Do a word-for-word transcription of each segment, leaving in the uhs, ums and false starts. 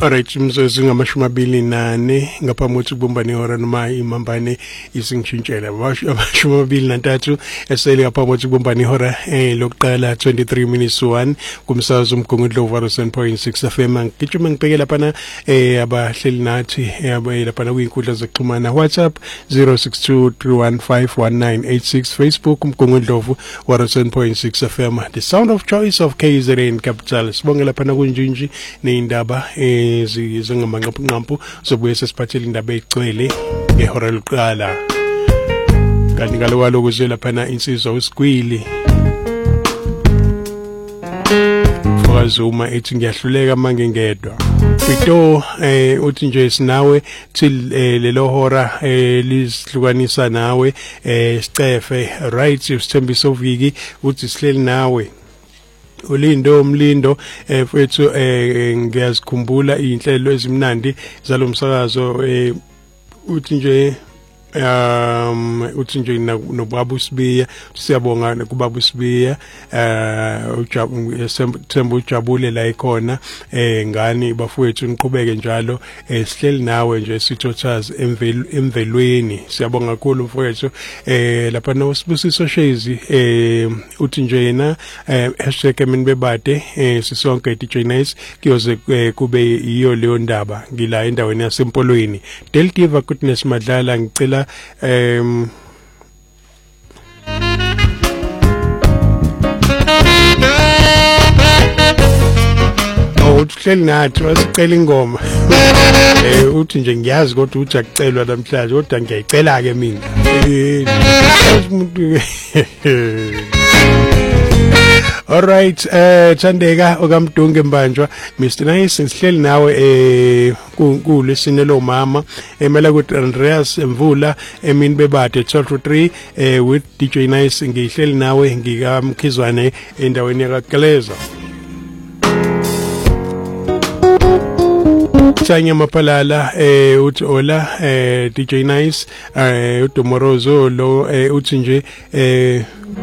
Alright, mzozi ngamashumi amabili nane ngaphambi kokuthi kubumbane ihora noma imambane isingishintshela amashumi amabili nantathu esele ngaphambi kokuthi kubumbane ihora eh lokuqala twenty-three minutes to one kumsakazo umgungundlovu one oh seven point six F M. Ngigijima ngibheke lapha eh abahleli nathi lapha kwinkundla zokuxhumana WhatsApp zero six two three one five one nine eight six, Facebook umgungundlovu one oh seven point six F M, the sound of choice of K Z N Capital. Sibonge lapha kunjinji neindaba eh zingamanqampu sobuye sesiphathele indaba egcwele ngehora lokuqala kanti ngaloku lokuzwe lapha insizwa uSigwili Fokazuma ethi ngiyahluleka manje ngedwa Pito eh uthi nje sinawe till lelo hora eh lisihlukanisa nawe eh Sicefe right usithembiso viki uthi sihleli nawe Ulindo umlindo eh fethu eh ngiyazikhumbula inhlelo ezimnandi zalomsakazo eh uthi nje um uthi nje nobaba uSibiya siyabonga kubaba uSibiya eh uJabu ujabule la ikhona eh ngani bafowethu niqhubeke njalo eh sihleli nawe nje sithothazi emvelweni siyabonga kakhulu mfowethu eh lapha noSibusiso Shezi eh uthi nje yena eh hashtag minibebade eh sisonke D J Nice kuyoze kube iyo leyo ndaba ngila endaweni yaseMpolweni Deltiva Goodness Madlala ngicela um oh uhleli nathi wasicela ingoma eh uthi nje ngiyazi kodwa uthi akucelwa namhlanje kodwa ngiyayicela ke mina umuntu Alright, eh Thandeka okamdunge mbanjwa Mister Nice ngihleli nawe eh kulesinelo mama emela ku Andreas Mvula emini bebade twelve to three eh with D J Nice ngihleli nawe ngikamkhizwane endaweni yakaGleza Tanya Mapalala eh uthi ola eh D J Nice eh uDomorozo lo eh uthi nje eh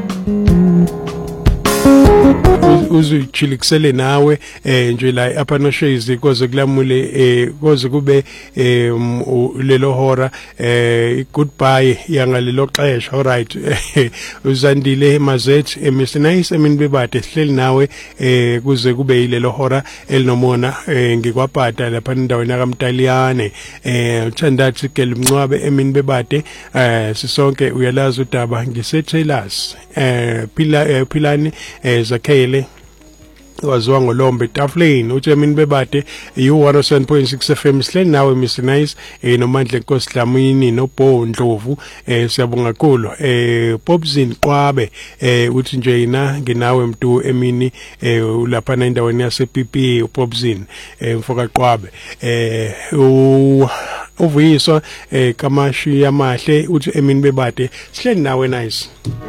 uzichilikisele nawe eh nje la apha no Shezi koze kulamule eh koze kube eh lelo hora eh goodbye yangalelo xesha. Alright uzandile Mazet Mister Nice emini bebade sihleli nawe eh kuze kube ilelo hora elinomona eh ngikwapata lapha endaweni yakamTaliyane eh uthandathi ke limncwabe emini bebade eh sisonke uyalazi udaba ngisethelasi eh phila philani eh zakhele waziwa ngolombe tafleni uthi emini bebade you one oh seven point six F M sihleli nawe Mister Nice eh noMandla Nkosi Dlamini noBo Ndlovu eh siyabonga kakhulu eh Popzin Qwabe eh uthi nje yina nginawe mntu emini eh lapha endaweni yase P P uPopzin eh mfoka Qwabe eh uvuyiswa eh Kamashi yamahle uthi emini bebade sihleli nawe Nice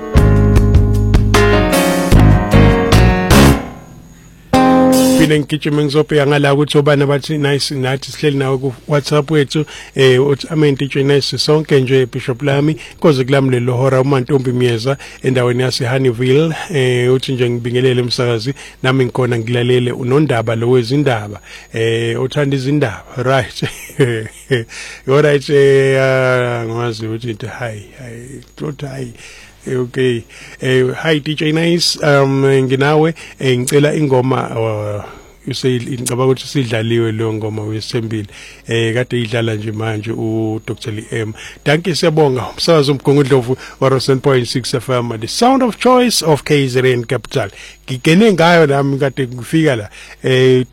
Phile ngigijima ngizobheka ngala ukuthi obana bathi Nice nathi sihleli nawe ku WhatsApp wethu eh uthi amen D J Nice sonke nje Bishop Lami koze kulami lelo hora uMantombi Miyeza endaweni yase Honeyville eh uthi nje ngibingelele umsakazi nami ngikhona ngilalele unondaba lo wezindaba eh uthanda izindaba right alright eh ngazi ukuthi hi hi tot hi okay eh hi D J Nice um nginawe ngicela ingoma usay ngicabanga ukuthi sidlaliwe lo ngoma wesembili eh kade idlala nje manje u Doctor Lee M. Danke siyabonga umsakazo umgungundlovu one oh seven point six F M, the sound of choice of K Z N Capital. Ngigene ngayo nami kade ngifika la eh